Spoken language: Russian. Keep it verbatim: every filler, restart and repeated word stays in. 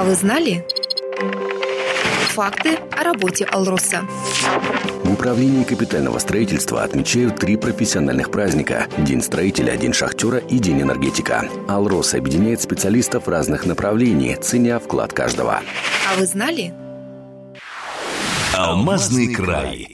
А вы знали? Факты о работе «Алроса». В управлении капитального строительства отмечают три профессиональных праздника: День строителя, День шахтера и День энергетика. «Алроса» объединяет специалистов разных направлений, ценя вклад каждого. А вы знали? Алмазный край.